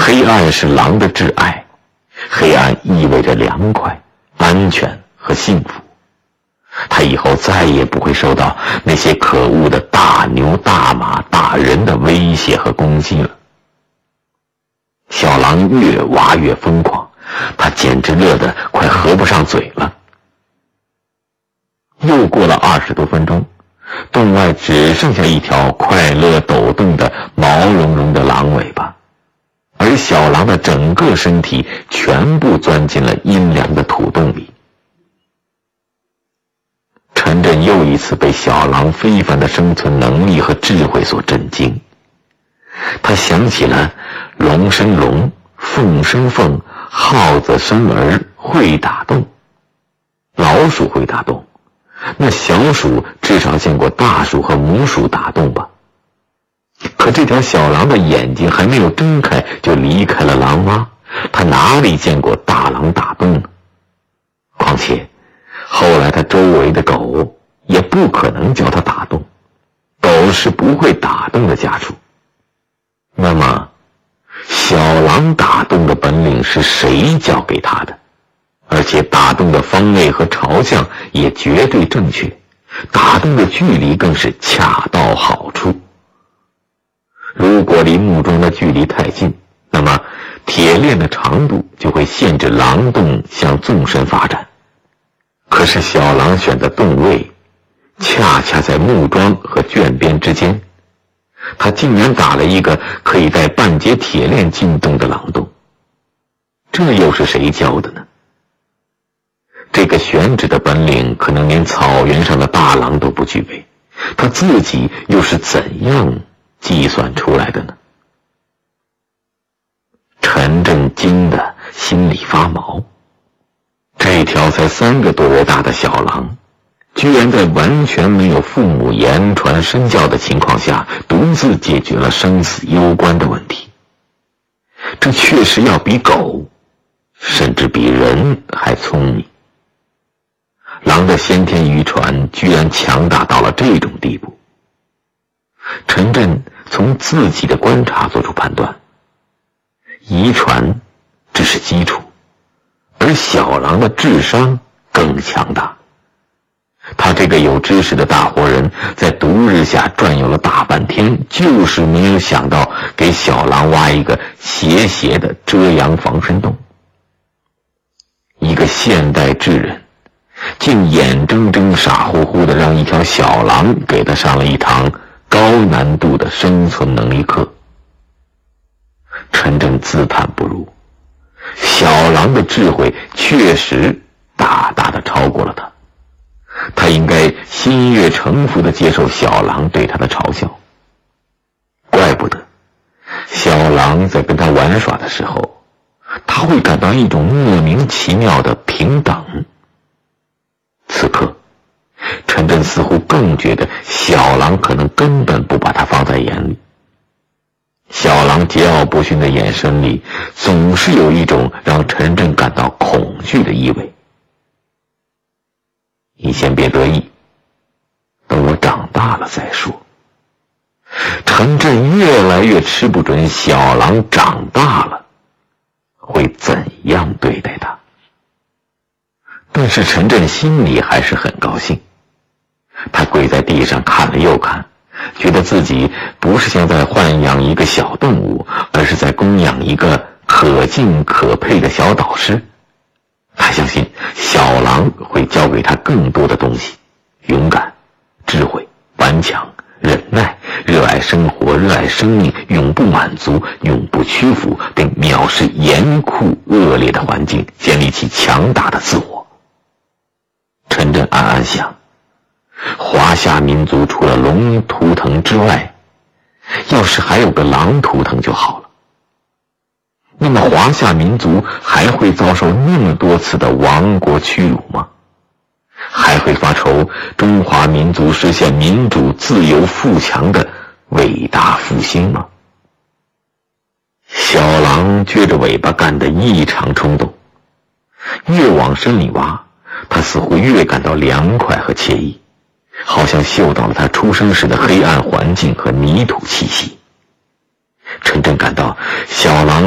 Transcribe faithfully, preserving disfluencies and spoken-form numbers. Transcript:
黑暗是狼的挚爱，黑暗意味着凉快、安全和幸福。他以后再也不会受到那些可恶的大牛、大马、大人的威胁和攻击了。小狼越挖越疯狂，他简直乐得快合不上嘴了。又过了二十多分钟，洞外只剩下一条快乐抖动的毛茸茸的狼尾巴，而小狼的整个身体全部钻进了阴凉的土洞里。陈震又一次被小狼非凡的生存能力和智慧所震惊。他想起了龙生龙，凤生凤，耗子生儿会打洞。老鼠会打洞，那小鼠至少见过大鼠和母鼠打洞吧？可这条小狼的眼睛还没有睁开就离开了狼洼，它哪里见过大狼打洞呢？况且后来他周围的狗也不可能教他打洞，狗是不会打洞的家畜。那么小狼打洞的本领是谁教给他的？而且打洞的方位和朝向也绝对正确，打洞的距离更是恰到好处。如果离木桩的距离太近，那么铁链的长度就会限制狼洞向纵深发展。可是小狼选的洞位恰恰在木桩和圈边之间，他竟然打了一个可以带半截铁链进洞的狼洞，这又是谁教的呢？这个选址的本领可能连草原上的大狼都不具备，他自己又是怎样计算出来的呢？陈震惊得心里发毛，这条才三个多月大的小狼，居然在完全没有父母言传身教的情况下，独自解决了生死攸关的问题。这确实要比狗，甚至比人还聪明。狼的先天遗传居然强大到了这种地步。陈震从自己的观察做出判断，遗传只是基础，而小狼的智商更强大。他这个有知识的大活人在毒日下转悠了大半天，就是没有想到给小狼挖一个斜斜的遮阳防身洞。一个现代智人竟眼睁睁傻乎乎地让一条小狼给他上了一堂高难度的生存能力课。陈震自叹不如，小狼的智慧确实大大地超过了他，他应该心悦诚服地接受小狼对他的嘲笑。怪不得小狼在跟他玩耍的时候，他会感到一种莫名其妙的平等。此刻陈震似乎更觉得小狼可能根本不把他放在眼里。小狼桀骜不驯的眼神里总是有一种让陈震感到恐惧的意味。你先别得意，等我长大了再说。陈震越来越吃不准小狼长大了会怎样对待他。但是陈震心里还是很高兴，他跪在地上看了又看，觉得自己不是像在豢养一个小动物，而是在供养一个可敬可佩的小导师。他相信小狼会教给他更多的东西：勇敢、智慧、顽强、忍耐、热爱生活、热爱生命，永不满足，永不屈服，并藐视严酷恶劣的环境，建立起强大的自我。陈震暗暗想，华夏民族除了龙图腾之外，要是还有个狼图腾就好了。那么华夏民族还会遭受那么多次的亡国屈辱吗？还会发愁中华民族实现民主自由富强的伟大复兴吗？小狼撅着尾巴干得异常冲动，越往深里挖，他似乎越感到凉快和惬意，好像嗅到了他出生时的黑暗环境和泥土气息。陈震感到小狼